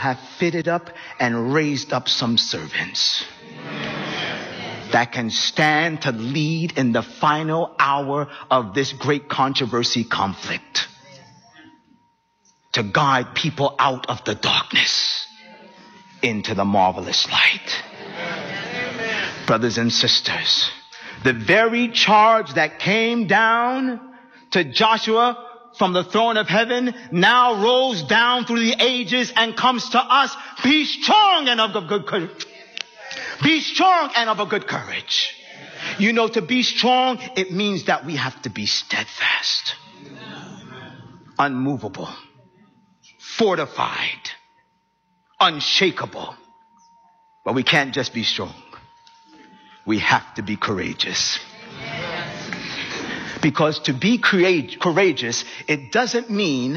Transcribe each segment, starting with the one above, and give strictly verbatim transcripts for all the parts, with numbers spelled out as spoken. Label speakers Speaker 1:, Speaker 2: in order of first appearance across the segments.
Speaker 1: have fitted up and raised up some servants that can stand to lead in the final hour of this great controversy conflict, to guide people out of the darkness into the marvelous light. Brothers and sisters, the very charge that came down to Joshua from the throne of heaven now rolls down through the ages and comes to us. Be strong and of good courage. Be strong and of a good courage. You know, to be strong, it means that we have to be steadfast, unmovable, fortified, unshakable. But we can't just be strong. We have to be courageous. Because to be courageous, it doesn't mean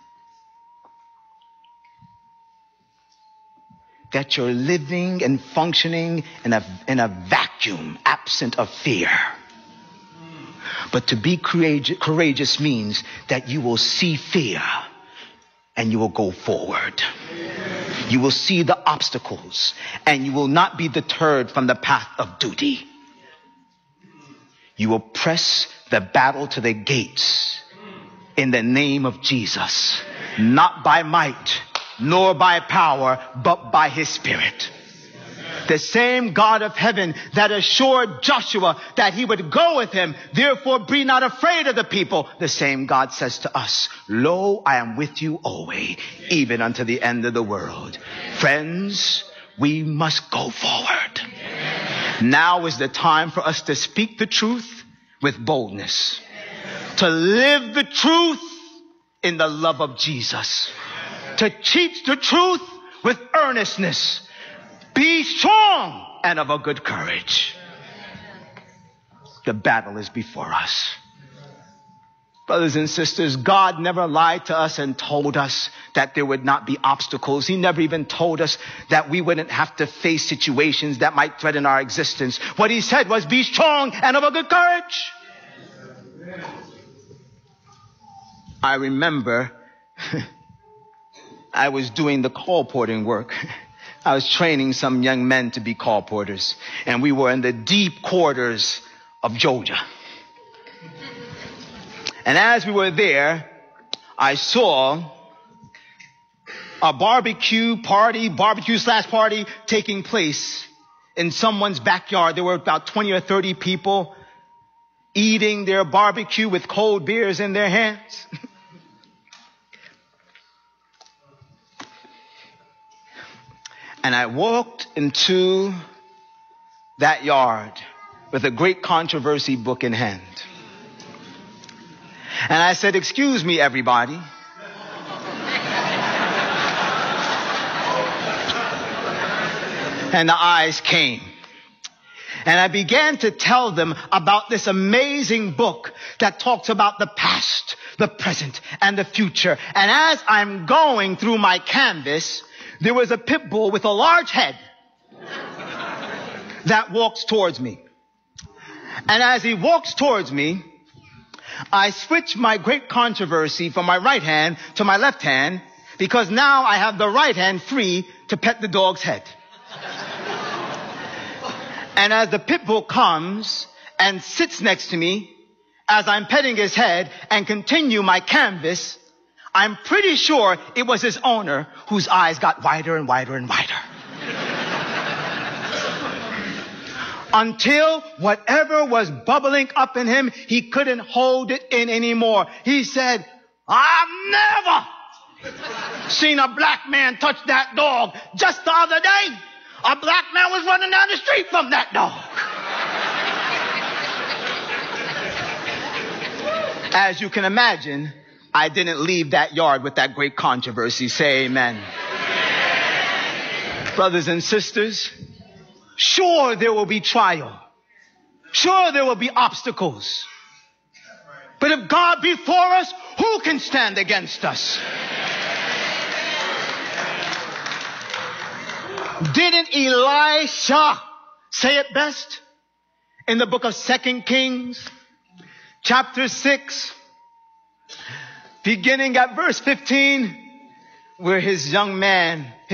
Speaker 1: that you're living and functioning in a, in a vacuum, absent of fear. But to be courageous, courageous means that you will see fear and you will go forward. You will see the obstacles and you will not be deterred from the path of duty. You will press the battle to the gates in the name of Jesus, not by might nor by power, but by his Spirit. The same God of heaven that assured Joshua that he would go with him, therefore be not afraid of the people. The same God says to us, lo, I am with you always, even unto the end of the world. Friends, we must go forward. Now is the time for us to speak the truth with boldness, to live the truth in the love of Jesus, to teach the truth with earnestness. Be strong and of a good courage. The battle is before us. Brothers and sisters, God never lied to us and told us that there would not be obstacles. He never even told us that we wouldn't have to face situations that might threaten our existence. What he said was, be strong and of a good courage. I remember I was doing the colporting work. I was training some young men to be colporters, and we were in the deep quarters of Georgia. And as we were there, I saw a barbecue party, barbecue slash party taking place in someone's backyard. There were about twenty or thirty people eating their barbecue with cold beers in their hands. And I walked into that yard with a great controversy book in hand. And I said, excuse me, everybody. And the eyes came. And I began to tell them about this amazing book that talks about the past, the present, and the future. And as I'm going through my canvas, there was a pit bull with a large head that walks towards me. And as he walks towards me, I switch my great controversy from my right hand to my left hand, because now I have the right hand free to pet the dog's head. And as the pit bull comes and sits next to me, as I'm petting his head and continue my canvas, I'm pretty sure it was his owner whose eyes got wider and wider and wider. Until whatever was bubbling up in him, he couldn't hold it in anymore. He said, I've never seen a black man touch that dog. Just the other day, a black man was running down the street from that dog. As you can imagine, I didn't leave that yard with that great controversy. Say amen. Amen. Brothers and sisters, sure there will be trial. Sure there will be obstacles. But if God be for us, who can stand against us? Didn't Elisha say it best in the book of Second Kings, chapter six, beginning at verse fifteen, where his young man